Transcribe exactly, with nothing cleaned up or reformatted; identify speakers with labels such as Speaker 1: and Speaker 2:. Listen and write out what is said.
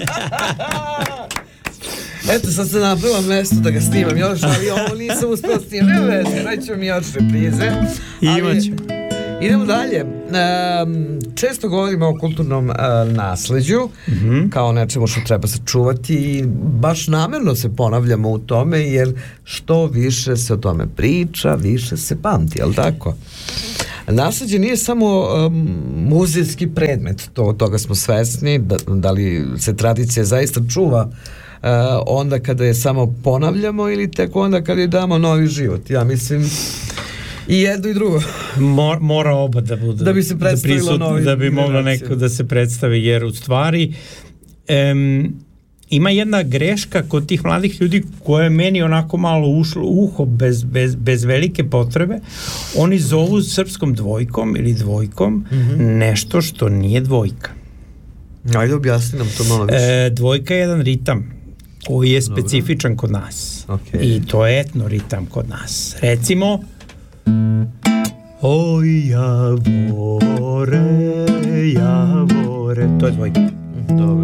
Speaker 1: Eto, sad se napravila mesto da ga snimam još, ali ovo nisam uspio snimam. Ne veze, naćemo mi još reprize.
Speaker 2: Imaćemo.
Speaker 1: Idemo dalje. Um, često govorimo o kulturnom uh, nasleđu, mm-hmm. kao nečemu što treba sačuvati i baš namerno se ponavljamo u tome, jer što više se o tome priča, više se pamti, jel tako? Nasleđe nije samo um, muzejski predmet, to, toga smo svesni, da, da li se tradicija zaista čuva Uh, onda kada je samo ponavljamo ili tek onda kada je damo novi život. Ja mislim i jedno i drugo.
Speaker 2: Mor, mora oba da bude,
Speaker 1: da bi se predstavilo
Speaker 2: da,
Speaker 1: novi
Speaker 2: da bi moglo neko da se predstavi, jer u stvari um, ima jedna greška kod tih mladih ljudi koja je meni onako malo ušlo u uho bez, bez, bez velike potrebe. Oni zovu srpskom dvojkom ili dvojkom mm-hmm. nešto što nije dvojka.
Speaker 1: Ajde, objasni nam to malo više.
Speaker 2: E, dvojka je jedan ritam koji je specifičan Dobro. Kod nas.
Speaker 1: Okay.
Speaker 2: I to je etnoritam kod nas. Recimo Oj javore, javore, to je dvojka.